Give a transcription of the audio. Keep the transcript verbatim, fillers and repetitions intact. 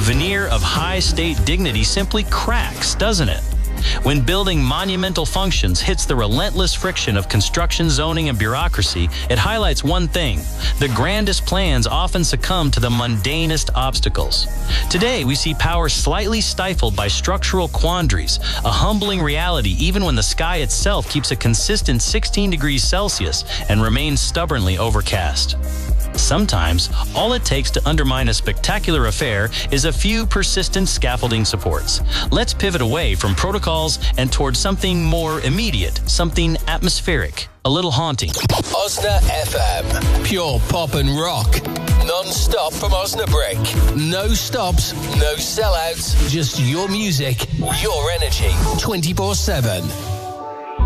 veneer of high state dignity simply cracks, doesn't it? When building monumental functions hits the relentless friction of construction, zoning, and bureaucracy, it highlights one thing: the grandest plans often succumb to the mundanest obstacles. Today, we see power slightly stifled by structural quandaries, a humbling reality even when the sky itself keeps a consistent sixteen degrees Celsius and remains stubbornly overcast. Sometimes, all it takes to undermine a spectacular affair is a few persistent scaffolding supports. Let's pivot away from protocols and towards something more immediate, something atmospheric, a little haunting. Osna F M, pure pop and rock. Non-stop from Osnabrick. No stops, no sellouts, just your music, your energy, twenty-four seven.